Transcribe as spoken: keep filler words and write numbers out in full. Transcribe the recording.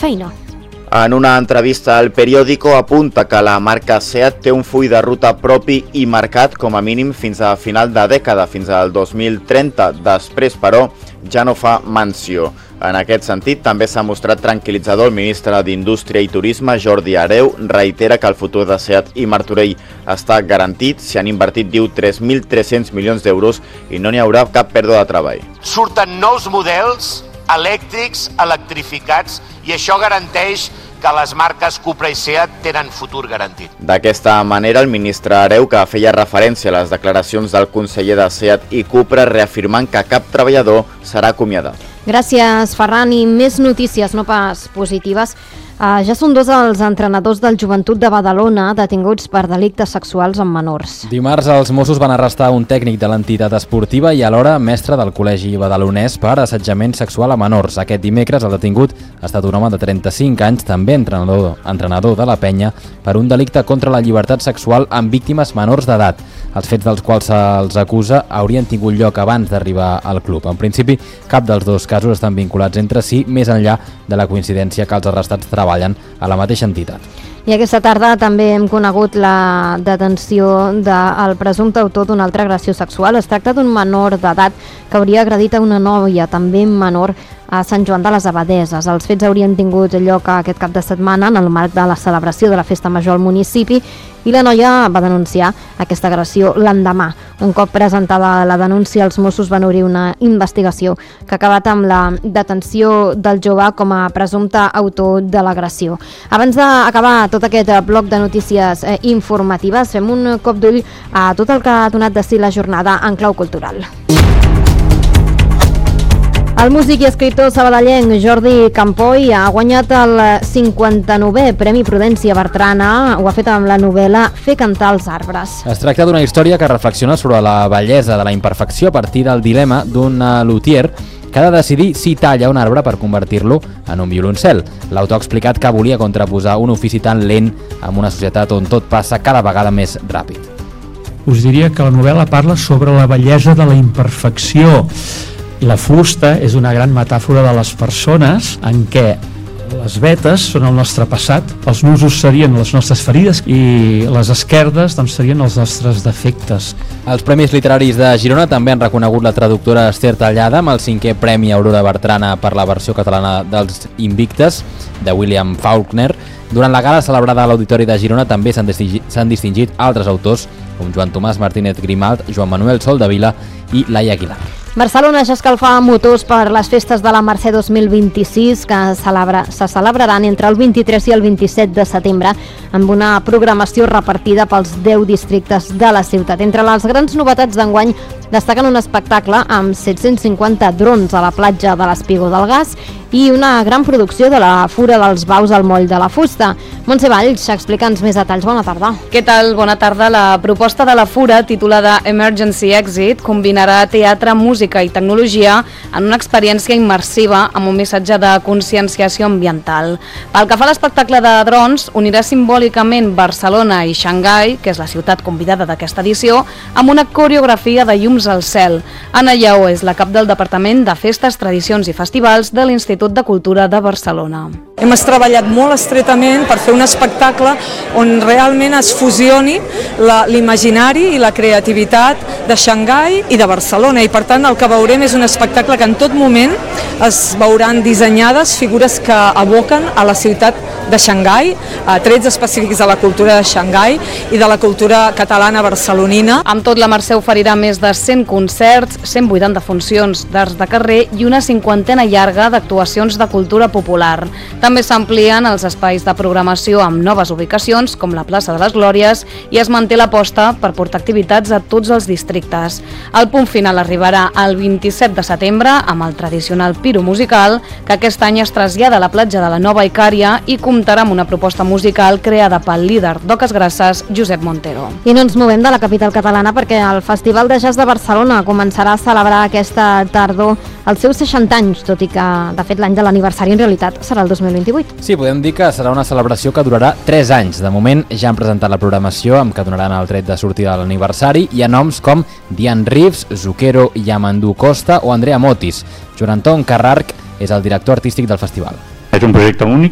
feina. En una entrevista al periòdico apunta que la marca SEAT té un full de ruta propi i marcat com a mínim fins a final de dècada, fins al dos mil trenta. Després, però, ja no fa menció. En aquest sentit, també s'ha mostrat tranquil·litzador el ministre d'Indústria i Turisme, Jordi Hereu, reitera que el futur de SEAT i Martorell està garantit. S'hi han invertit, diu, tres mil tres-cents milions d'euros i no n'hi haurà cap pèrdua de treball. Surten nous models elèctrics, electrificats, i això garanteix que les marques Cupra i SEAT tenen futur garantit. D'aquesta manera, el ministre Hereu, que feia referència a les declaracions del conseller de SEAT i Cupra, reafirmant que cap treballador serà acomiadat. Gràcies, Ferran. I més notícies, no pas positives. Uh, ja són dos els entrenadors del Joventut de Badalona detinguts per delictes sexuals amb menors. Dimarts els Mossos van arrestar un tècnic de l'entitat esportiva i alhora mestre del col·legi badalonès per assetjament sexual a menors. Aquest dimecres el detingut ha estat un home de trenta-cinc anys, també entrenador, entrenador de la penya, per un delicte contra la llibertat sexual amb víctimes menors d'edat. Els fets dels quals se'ls acusa haurien tingut lloc abans d'arribar al club. En principi, cap dels dos casos estan vinculats entre si, més enllà de la coincidència que els arrestats treballen a la mateixa entitat. I aquesta tarda també hem conegut la detenció del presumpte autor d'una altra agressió sexual. Es tracta d'un menor d'edat que hauria agredit a una noia, també menor, a Sant Joan de les Abadeses. Els fets haurien tingut lloc aquest cap de setmana en el marc de la celebració de la festa major al municipi i la noia va denunciar aquesta agressió l'endemà. Un cop presentada la denúncia, els Mossos van obrir una investigació que ha acabat amb la detenció del jove com a presumpte autor de l'agressió. Abans d'acabar tot aquest bloc de notícies eh, informatives, fem un cop d'ull a tot el que ha donat de si la jornada en clau cultural. El músic i escriptor sabadellenc Jordi Campoy ha guanyat el cinquanta-novè Premi Prudència Bertrana. Ho ha fet amb la novel·la Fer cantar els arbres. Es tracta d'una història que reflexiona sobre la bellesa de la imperfecció a partir del dilema d'un luthier que ha de decidir si talla un arbre per convertir-lo en un violoncel. L'autor ha explicat que volia contraposar un ofici tan lent amb una societat on tot passa cada vegada més ràpid. Us diria que la novel·la parla sobre la bellesa de la imperfecció. La fusta és una gran metàfora de les persones en què les vetes són el nostre passat, els nusos serien les nostres ferides i les esquerdes doncs, serien els nostres defectes. Els Premis Literaris de Girona també han reconegut la traductora Esther Tallada amb el cinquè Premi Aurora Bertrana per la versió catalana dels Invictes de William Faulkner. Durant la gala celebrada a l'Auditori de Girona també s'han distingit, s'han distingit altres autors com Joan Tomàs Martínez Grimalt, Joan Manuel Soldevila i Laia Aguilar. Barcelona ja escalfa motors per les festes de la Mercè dos mil vint-i-sis que celebra, se celebraran entre el vint-i-tres i el vint-i-set de setembre amb una programació repartida pels deu districtes de la ciutat. Entre les grans novetats d'enguany destaquen un espectacle amb set-cents cinquanta drons a la platja de l'Espigó del Gas i una gran producció de la Fura dels Baus al Moll de la Fusta. Montse Valls, explica'ns més detalls. Bona tarda. Què tal? Bona tarda. La proposta de la Fura, titulada Emergency Exit, combinarà teatre, música i tecnologia en una experiència immersiva amb un missatge de conscienciació ambiental. Pel que fa a l'espectacle de drons, unirà simbòlicament Barcelona i Xangai, que és la ciutat convidada d'aquesta edició, amb una coreografia de llums al cel. Anna Lleó és la cap del Departament de Festes, Tradicions i Festivals de l'Institut de Cultura de Barcelona. Hem treballat molt estretament per fer un espectacle on realment es fusioni l'imaginari i la creativitat de Xangai i de Barcelona, i per tant el que veurem és un espectacle que en tot moment es veuran dissenyades figures que aboquen a la ciutat de Xangai, trets específics de la cultura de Xangai i de la cultura catalana barcelonina. Amb tot, la Mercè oferirà més de cent concerts, cent vuitanta funcions d'arts de carrer i una cinquantena llarga d'actuacions de cultura popular. També s'amplien els espais de programació amb noves ubicacions, com la plaça de les Glòries, i es manté l'aposta per portar activitats a tots els districtes. El punt final arribarà el vint-i-set de setembre amb el tradicional piro musical, que aquest any es trasllada a la platja de la Nova Icària i comptarà amb una proposta musical creada pel líder d'Oques Grasses, Josep Montero. I no ens movem de la capital catalana perquè el Festival de Jazz de Barcelona començarà a celebrar aquesta tardor els seus seixanta anys, tot i que, de fet, l'any de l'aniversari en realitat serà el dos mil vint-i-vuit. Sí, podem dir que serà una celebració que durarà tres anys. De moment ja han presentat la programació amb què donaran el tret de sortida de l'aniversari. Hi ha noms com Diane Reeves, Zucchero Yamandu Costa o Andrea Motis. Joan Anton Carrarc és el director artístic del festival. És un projecte únic